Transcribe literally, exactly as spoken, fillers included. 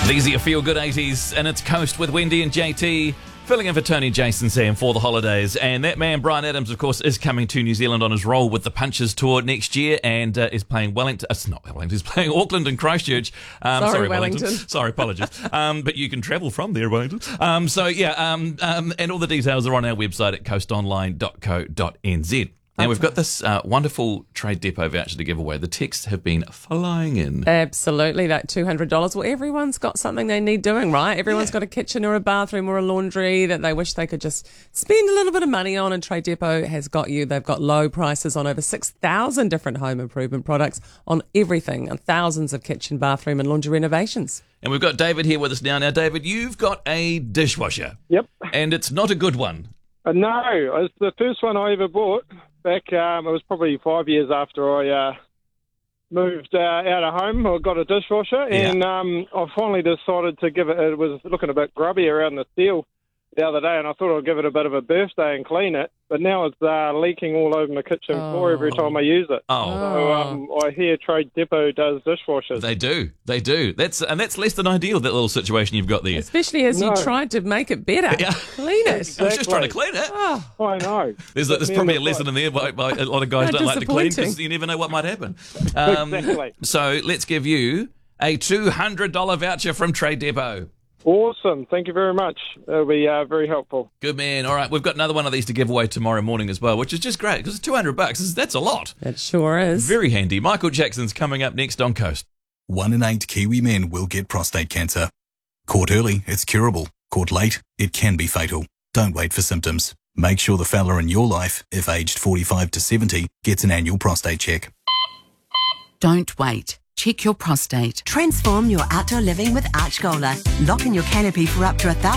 These are your feel-good eighties, and it's Coast with Wendy and J T, filling in for Tony Jason Sam for the holidays. And that man, Brian Adams, of course, is coming to New Zealand on his roll with the Punches Tour next year and uh, is playing Wellington. It's not Wellington, he's playing Auckland and Christchurch. Um, sorry, sorry, Wellington. Wellington. Sorry, apologies. um, but you can travel from there, Wellington. Um, so, yeah, um, um, and all the details are on our website at coast online dot co dot n z. Now, we've got this uh, wonderful Trade Depot voucher to give away. The texts have been flying in. Absolutely, that two hundred dollars. Well, everyone's got something they need doing, right? Everyone's yeah. got a kitchen or a bathroom or a laundry that they wish they could just spend a little bit of money on, and Trade Depot has got you. They've got low prices on over six thousand different home improvement products on everything, and thousands of kitchen, bathroom and laundry renovations. And we've got David here with us now. Now, David, you've got a dishwasher. Yep. And it's not a good one. Uh, no, it's the first one I ever bought. Back, um, it was probably five years after I uh, moved uh, out of home. I got a dishwasher, and Yeah. um, I finally decided to give it. It was looking a bit grubby around the seal the other day, and I thought I'd give it a bit of a birthday and clean it. But now it's uh, leaking all over my kitchen Oh. floor every time I use it. Oh. So um, I hear Trade Depot does dishwashers. They do. They do. That's And that's less than ideal, that little situation you've got there. Especially as No. you tried to make it better. Yeah. Clean it. I was just trying to clean it. Oh, I know. There's, there's Me probably a and the lesson bloke. in there why, why a lot of guys How don't like to clean because disappointing. you never know what might happen. Um, Exactly. So let's give you a two hundred dollars voucher from Trade Depot. Awesome. Thank you very much. It'll be uh, very helpful. Good man. All right, we've got another one of these to give away tomorrow morning as well, which is just great because two hundred bucks, that's a lot. it sure is. Very handy. Michael Jackson's coming up next on Coast. One in eight Kiwi men will get prostate cancer. Caught early, it's curable. Caught late, it can be fatal. Don't wait for symptoms. Make sure the fella in your life, if aged forty-five to seventy, gets an annual prostate check. Don't wait. Check your prostate. Transform your outdoor living with Archgola. Lock in your canopy for up to a thousand